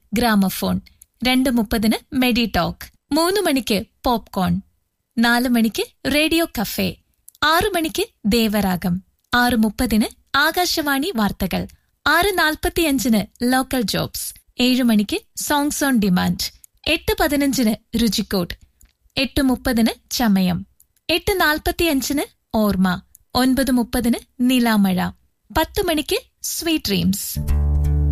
Gramophone. 2:30 മെഡി talk. 3 മണിക്ക് popcorn. 4 മണിക്ക് radio cafe. 6 മണിക്ക് ദേവരാഗം. 6:30 ആകാശവാണി വാർത്തകൾ. 6:45 ലോക്കൽ ജോബ്സ്. 7 മണിക്ക് സോങ്സ് ഓൺ ഡിമാൻഡ്. 8:15 രുചിക്കോട്ട്. 8:30 ചമയം. 8:45 ഓർമ്മ. 9:30 നിലാമഴ. 10 മണിക്ക് സ്വീറ്റ് ഡ്രീംസ്.